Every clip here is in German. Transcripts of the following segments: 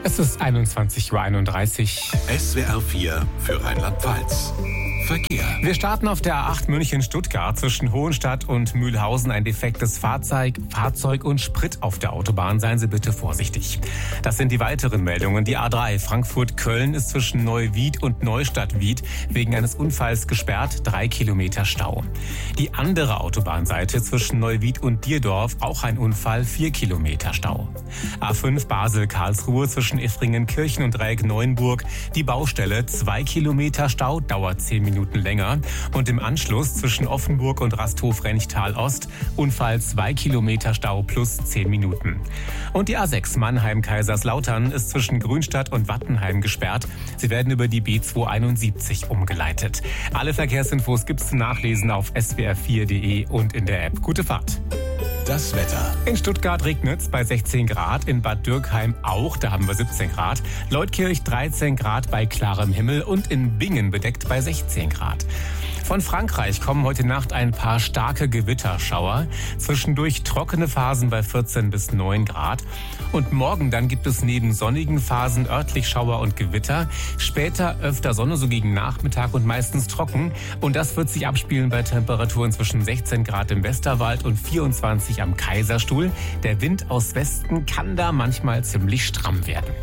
Es ist 21:31 Uhr. SWR 4 für Rheinland-Pfalz. Verkehr. Wir starten auf der A8 München-Stuttgart zwischen Hohenstadt und Mühlhausen. Ein defektes Fahrzeug und Sprit auf der Autobahn. Seien Sie bitte vorsichtig. Das sind die weiteren Meldungen. Die A3 Frankfurt-Köln ist zwischen Neuwied und Neustadt-Wied wegen eines Unfalls gesperrt. 3 Kilometer Stau. Die andere Autobahnseite zwischen Neuwied und Dierdorf, auch ein Unfall, 4 Kilometer Stau. A5 Basel-Karlsruhe zwischen Effringen-Kirchen und Dreieck-Neuenburg. Die Baustelle, 2 Kilometer Stau, dauert 10 Minuten länger. Und im Anschluss zwischen Offenburg und Rasthof-Renchtal-Ost, Unfall 2 Kilometer Stau plus 10 Minuten. Und die A6 Mannheim-Kaiserslautern ist zwischen Grünstadt und Wattenheim gesperrt. Sie werden über die B271 umgeleitet. Alle Verkehrsinfos gibt's zum Nachlesen auf swr4.de und in der App. Gute Fahrt. Das Wetter. In Stuttgart regnet's bei 16 Grad, in Bad Dürkheim auch, da haben wir 17 Grad. Leutkirch 13 Grad bei klarem Himmel und in Bingen bedeckt bei 16 Grad. Von Frankreich kommen heute Nacht ein paar starke Gewitterschauer. Zwischendurch trockene Phasen bei 14 bis 9 Grad. Und morgen dann gibt es neben sonnigen Phasen örtlich Schauer und Gewitter. Später öfter Sonne, so gegen Nachmittag und meistens trocken. Und das wird sich abspielen bei Temperaturen zwischen 16 Grad im Westerwald und 24 am Kaiserstuhl. Der Wind aus Westen kann da manchmal ziemlich stramm werden.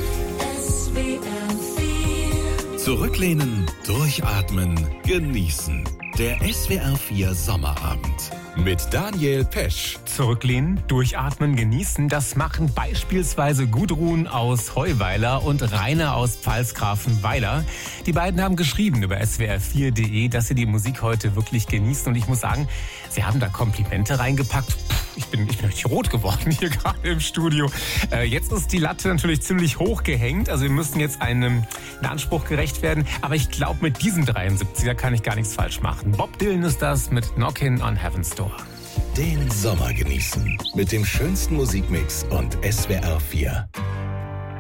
Zurücklehnen, durchatmen, genießen. Der SWR 4 Sommerabend mit Daniel Pesch. Zurücklehnen, durchatmen, genießen. Das machen beispielsweise Gudrun aus Heuweiler und Rainer aus Pfalzgrafenweiler. Die beiden haben geschrieben über swr4.de, dass sie die Musik heute wirklich genießen. Und ich muss sagen, sie haben da Komplimente reingepackt. Ich bin richtig rot geworden hier gerade im Studio. Jetzt ist die Latte natürlich ziemlich hoch gehängt. Also wir müssen jetzt einem Anspruch gerecht werden. Aber ich glaube, mit diesem 73er kann ich gar nichts falsch machen. Bob Dylan ist das mit Knockin' on Heaven's Door. Den Sommer genießen mit dem schönsten Musikmix und SWR 4.